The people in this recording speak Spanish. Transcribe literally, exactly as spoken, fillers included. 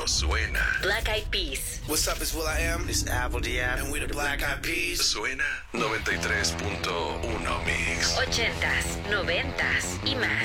suena. Black Eyed Peas. What's up, it's Will I Am. It's Apple Diab. And we the Black Eyed Peas. Suena noventa y tres punto uno Mix. Ochentas, noventas y más.